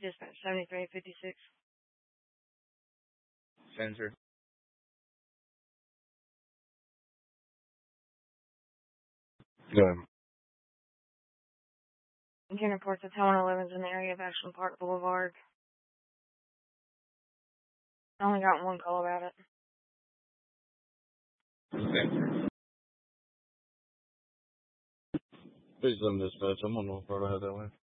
Dispatch 7356. Sensor. Good. You can report that Tower 11's in the area of Ashland Park Boulevard. I only got one call about it. Sensor. Please let me dispatch. I'm on the road ahead that way.